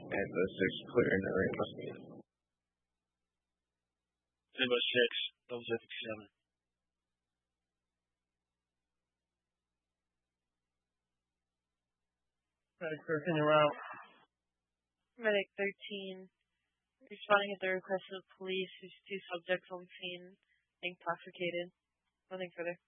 And the 6 clear in the ring. Number 6, double 57. Medic 13, you're out. Medic 13, responding at the request of police, whose 2 subjects on scene intoxicated. Nothing further.